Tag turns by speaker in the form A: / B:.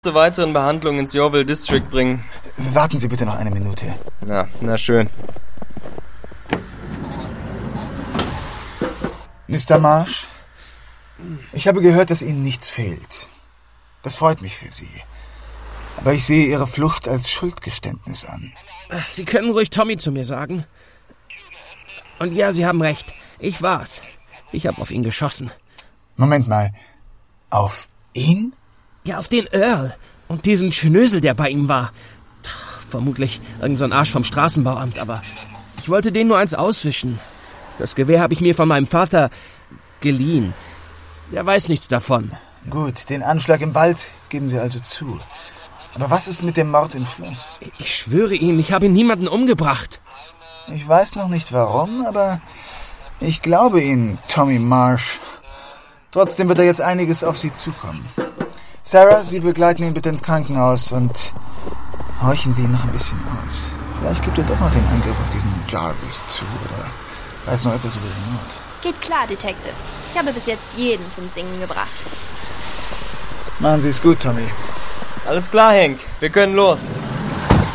A: zur weiteren Behandlung ins Yeovil District bringen.
B: Warten Sie bitte noch eine Minute.
A: Ja, na schön.
B: Mr. Marsh, ich habe gehört, dass Ihnen nichts fehlt. Das freut mich für Sie. Aber ich sehe Ihre Flucht als Schuldgeständnis an.
C: Sie können ruhig Tommy zu mir sagen. Und ja, Sie haben recht. Ich war's. Ich habe auf ihn geschossen.
B: Moment mal. Auf ihn?
C: Ja, auf den Earl. Und diesen Schnösel, der bei ihm war. Vermutlich irgend so ein Arsch vom Straßenbauamt, aber ich wollte den nur eins auswischen. Das Gewehr habe ich mir von meinem Vater geliehen. Der weiß nichts davon.
B: Gut, den Anschlag im Wald geben Sie also zu. Aber was ist mit dem Mord im Schloss?
C: Ich schwöre Ihnen, ich habe niemanden umgebracht.
B: Ich weiß noch nicht warum, aber ich glaube Ihnen, Tommy Marsh. Trotzdem wird da jetzt einiges auf Sie zukommen. Sarah, Sie begleiten ihn bitte ins Krankenhaus und horchen Sie ihn noch ein bisschen aus. Vielleicht gibt er doch noch den Angriff auf diesen Jarvis zu oder weiß noch etwas über den Mord.
D: Geht klar, Detective. Ich habe bis jetzt jeden zum Singen gebracht.
B: Machen Sie es gut, Tommy.
A: Alles klar, Hank. Wir können los.